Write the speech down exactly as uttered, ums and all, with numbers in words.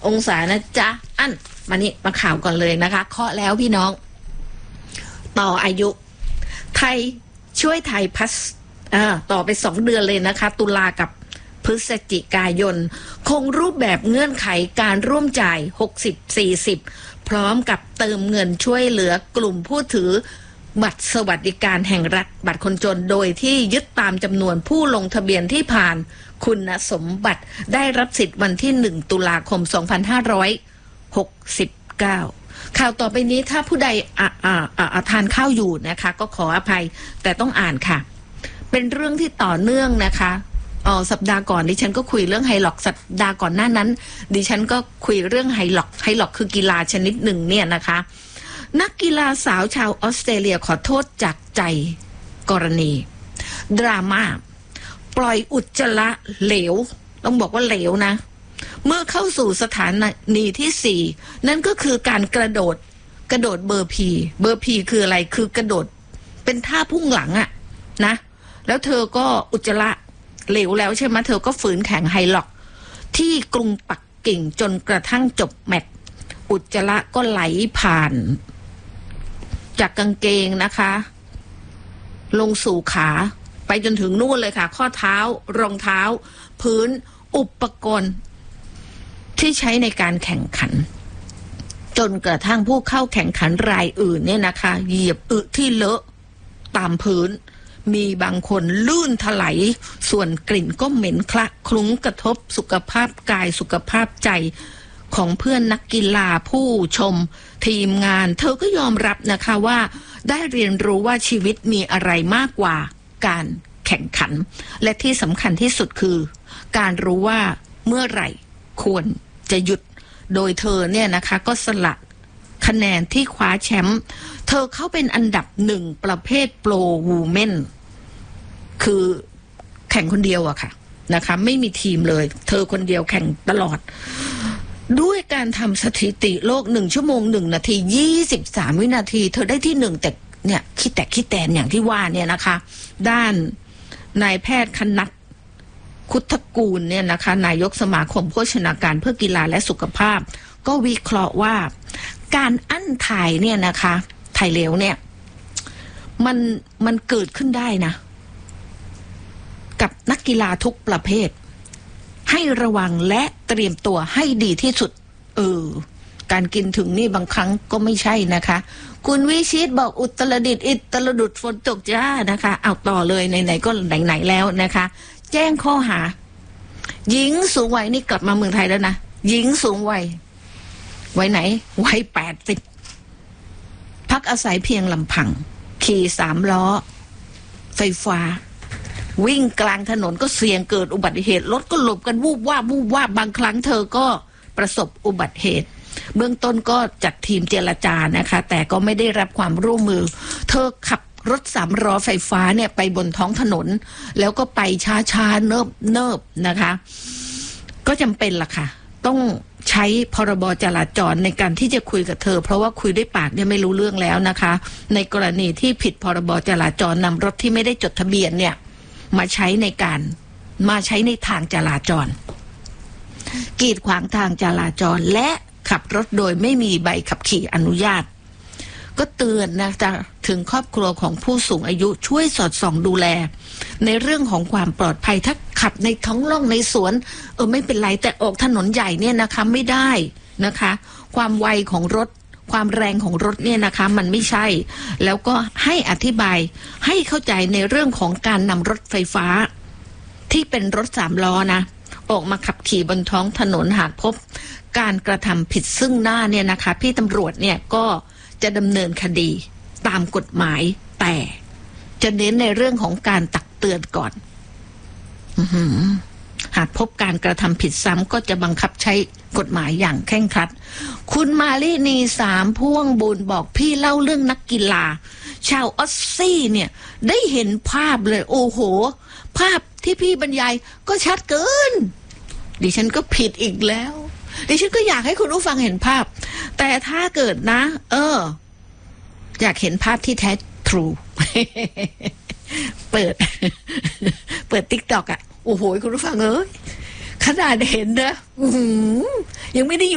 องศานะจ๊ะอันมานี่มาข่าวก่อนเลยนะคะเคาะแล้วพี่น้องต่ออายุไทยช่วยไทยพัสอ่าต่อไปสองเดือนเลยนะคะตุลากับพฤศจิกายนคงรูปแบบเงื่อนไขการร่วมจ่าย หกสิบ สี่สิบ พร้อมกับเติมเงินช่วยเหลือกลุ่มผู้ถือบัตรสวัสดิการแห่งรัฐบัตรคนจนโดยที่ยึดตามจำนวนผู้ลงทะเบียนที่ผ่านคุณสมบัติได้รับสิทธิ์วันที่หนึ่งตุลาคมสองพันห้าร้อยหกสิบเก้าข่าวต่อไปนี้ถ้าผู้ใดอ่าอ่าอ่าทานข้าวอยู่นะคะก็ขออภัยแต่ต้องอ่านค่ะเป็นเรื่องที่ต่อเนื่องนะคะอ๋อสัปดาห์ก่อนดิฉันก็คุยเรื่องไฮล็อกสัปดาห์ก่อนหน้านั้นดิฉันก็คุยเรื่องไฮล็อกไฮล็อกคือกีฬาชนิดหนึ่งเนี่ยนะคะนักกีฬาสาวชาวออสเตรเลียขอโทษจากใจกรณีดราม่าปล่อยอุจจาระเหลวต้องบอกว่าเหลวนะเมื่อเข้าสู่สถานีที่สี่นั่นก็คือการกระโดดกระโดดเบอร์พีเบอร์พีคืออะไรคือกระโดดเป็นท่าพุ่งหลังอะนะแล้วเธอก็อุจจาระเหลวแล้วใช่ไหมเธอก็ฝืนแข่งไฮล็อกที่กรุงปักกิ่งจนกระทั่งจบแมตช์อุจจาระก็ไหลผ่านจากกางเกงนะคะลงสู่ขาไปจนถึงนู่นเลยค่ะข้อเท้ารองเท้าพื้นอุปกรณ์ที่ใช้ในการแข่งขันจนกระทั่งผู้เข้าแข่งขันรายอื่นเนี่ยนะคะเหยียบอึที่เลอะตามพื้นมีบางคนลื่นถลายส่วนกลิ่นก็เหม็นคละคลุ้งกระทบสุขภาพกายสุขภาพใจของเพื่อนนักกีฬาผู้ชมทีมงานเธอก็ยอมรับนะคะว่าได้เรียนรู้ว่าชีวิตมีอะไรมากกว่าการแข่งขันและที่สำคัญที่สุดคือการรู้ว่าเมื่อไหร่ควรจะหยุดโดยเธอเนี่ยนะคะก็สละคะแนนที่คว้าแชมป์เธอเข้าเป็นอันดับหนึ่งประเภทโปรวูแมนคือแข่งคนเดียวอะค่ะนะคะไม่มีทีมเลยเธอคนเดียวแข่งตลอดด้วยการทำสถิติโลกหนึ่งชั่วโมงหนึ่งนาทียี่สิบสามวินาทีเธอได้ที่หนึ่งแต่เนี่ยขี้แตกขี้แตนอย่างที่ว่าเนี่ยนะคะด้านนายแพทย์คณัฐคุทกูลเนี่ยนะคะนายกสมาคมโภชนาการเพื่อกีฬาและสุขภาพก็วิเคราะห์ว่าการอั้นถ่ายเนี่ยนะคะถ่ายเหลวเนี่ยมันมันเกิดขึ้นได้นะกับนักกีฬาทุกประเภทให้ระวังและเตรียมตัวให้ดีที่สุดเออการกินถึงนี่บางครั้งก็ไม่ใช่นะคะคุณวิชิตบอกอุตรดิตถ์อิตรดุดฝนตกจ้านะคะเอาต่อเลยไหนๆก็ไหนๆแล้วนะคะแจ้งข้อหาหญิงสูงวัยนี่กลับมาเมืองไทยแล้วนะหญิงสูงวัยวัยไหนวัยแปดสิบพักอาศัยเพียงลำพังขี่สามล้อไฟฟ้าวิ่งกลางถนนก็เสี่ยงเกิดอุบัติเหตุรถก็หลบกันวูบวาบวูบวาบบางครั้งเธอก็ประสบอุบัติเหตุเบื้องต้นก็จัดทีมเจรจานะคะแต่ก็ไม่ได้รับความร่วมมือเธอขับรถสามล้อไฟฟ้าเนี่ยไปบนท้องถนนแล้วก็ไปช้าๆเนิบเนิบนะคะก็จำเป็นล่ะค่ะต้องใช้พรบจราจรในการที่จะคุยกับเธอเพราะว่าคุยด้วยปากเนี่ยไม่รู้เรื่องแล้วนะคะในกรณีที่ผิดพรบจราจรนำรถที่ไม่ได้จดทะเบียนเนี่ยมาใช้ในการมาใช้ในทางจราจรกีดขวางทางจราจรและขับรถโดยไม่มีใบขับขี่อนุญาตก็เตือนนะจะถึงครอบครัวของผู้สูงอายุช่วยสอดส่องดูแลในเรื่องของความปลอดภัยถ้าขับในท้องร่องในสวนเออไม่เป็นไรแต่ออกถนนใหญ่เนี่ยนะคะไม่ได้นะคะความไวของรถความแรงของรถเนี่ยนะคะมันไม่ใช่แล้วก็ให้อธิบายให้เข้าใจในเรื่องของการนำรถไฟฟ้าที่เป็นรถสามล้อนะออกมาขับขี่บนท้องถนนหากพบการกระทำผิดซึ่งหน้าเนี่ยนะคะพี่ตำรวจเนี่ยก็จะดำเนินคดีตามกฎหมายแต่จะเน้นในเรื่องของการตักเตือนก่อนหากพบการกระทำผิดซ้ำก็จะบังคับใช้กฎหมายอย่างเคร่งครัดคุณมาลีนีสามพ่วงบุญบอกพี่เล่าเรื่องนักกีฬาชาวออสซี่เนี่ยได้เห็นภาพเลยโอ้โหภาพที่พี่บรรยายก็ชัดเกินดิฉันก็ผิดอีกแล้วดิฉันก็อยากให้คุณผู้ฟังเห็นภาพแต่ถ้าเกิดนะเอออยากเห็นภาพที่แท้ทรู เปิด เปิด ติ๊กต็อก อ่ะโอ้โหคุณผู้ฟังเอ้ยขนาดเห็นนะยังไม่ได้